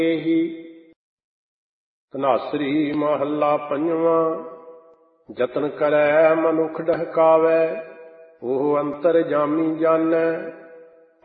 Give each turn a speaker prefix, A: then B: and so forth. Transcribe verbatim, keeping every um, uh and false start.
A: ਹੀ। ਧਨਾਸਰੀ ਮਹੱਲਾ ਪੰਜਵਾਂ। ਜਤਨ ਕਰੈ ਮਨੁੱਖ ਡਹਕਾਵੈ, ਉਹ ਅੰਤਰ ਜਾਮੀ ਜਾਣੈ।